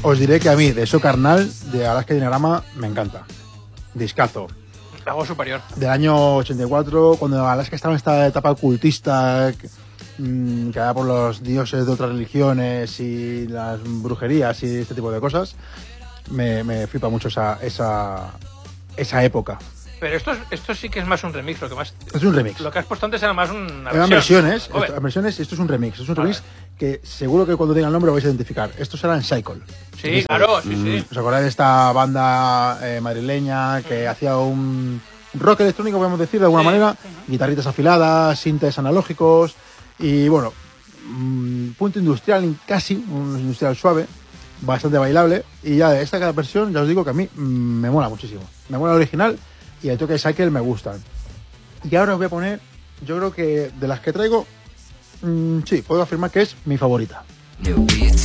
os diré que a mí, de eso carnal, de Alaska Dinorama, me encanta. Discazo. La voz superior. Del año 84, cuando Alaska estaba en esta etapa ocultista, que era por los dioses de otras religiones y las brujerías y este tipo de cosas, me flipa mucho esa época. Pero esto sí que es más un remix, lo que más... Es un remix. Lo que has puesto antes era más una Eran versiones, Joder. versiones, y esto es un remix. Es un remix que seguro que cuando tenga el nombre lo vais a identificar. Estos eran Cycle. Sí, claro, sí. ¿Os acordáis de esta banda madrileña que hacía un rock electrónico, podemos decir, de alguna manera? Guitarritas afiladas, sintes analógicos y, bueno, punto industrial, casi, un industrial suave, bastante bailable. Y ya de esta cada versión, ya os digo que a mí me mola muchísimo. Me mola el original y el toque de Cycle me gustan. Y ahora os voy a poner, yo creo que de las que traigo, sí, puedo afirmar que es mi favorita.